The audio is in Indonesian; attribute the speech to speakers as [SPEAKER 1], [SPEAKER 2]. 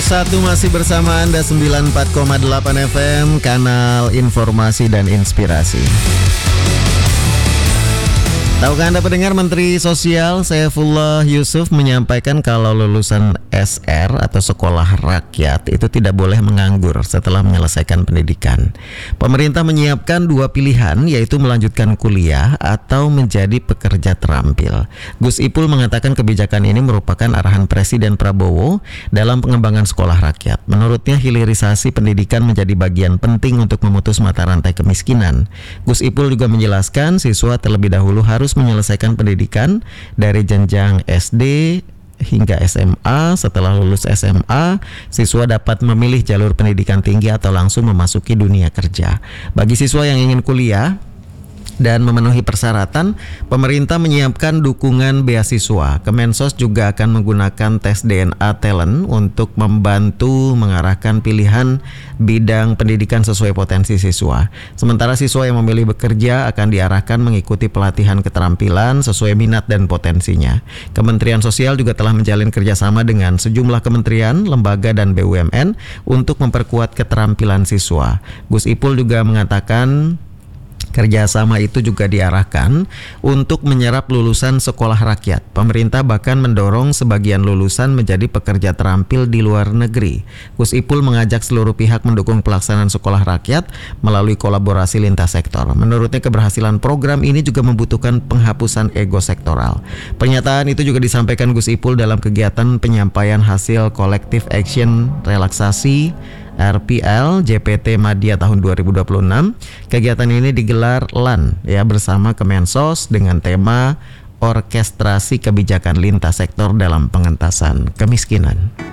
[SPEAKER 1] 1 masih bersama Anda 94,8 FM, kanal informasi dan inspirasi. Tahukah Anda pendengar, Menteri Sosial Saifullah Yusuf menyampaikan kalau lulusan SR atau sekolah rakyat itu tidak boleh menganggur setelah menyelesaikan pendidikan. Pemerintah menyiapkan 2 pilihan, yaitu melanjutkan kuliah atau menjadi pekerja terampil. Gus Ipul mengatakan kebijakan ini merupakan arahan Presiden Prabowo dalam pengembangan sekolah rakyat. Menurutnya hilirisasi pendidikan menjadi bagian penting untuk memutus mata rantai kemiskinan. Gus Ipul juga menjelaskan siswa terlebih dahulu harus menyelesaikan pendidikan dari jenjang SD hingga SMA. Setelah lulus SMA, siswa dapat memilih jalur pendidikan tinggi atau langsung memasuki dunia kerja. Bagi siswa yang ingin kuliah dan memenuhi persyaratan, pemerintah menyiapkan dukungan beasiswa. Kemensos juga akan menggunakan tes DNA talent untuk membantu mengarahkan pilihan bidang pendidikan sesuai potensi siswa. Sementara siswa yang memilih bekerja akan diarahkan mengikuti pelatihan keterampilan sesuai minat dan potensinya. Kementerian Sosial juga telah menjalin kerjasama dengan sejumlah kementerian, lembaga, dan BUMN untuk memperkuat keterampilan siswa. Gus Ipul juga mengatakan kerjasama itu juga diarahkan untuk menyerap lulusan sekolah rakyat. Pemerintah bahkan mendorong sebagian lulusan menjadi pekerja terampil di luar negeri. Gus Ipul mengajak seluruh pihak mendukung pelaksanaan sekolah rakyat melalui kolaborasi lintas sektor. Menurutnya keberhasilan program ini juga membutuhkan penghapusan ego sektoral. Pernyataan itu juga disampaikan Gus Ipul dalam kegiatan penyampaian hasil Collective Action Relaksasi RPL JPT Madya tahun 2026. Kegiatan ini digelar LAN bersama Kemensos dengan tema Orkestrasi Kebijakan Lintas Sektor dalam Pengentasan Kemiskinan.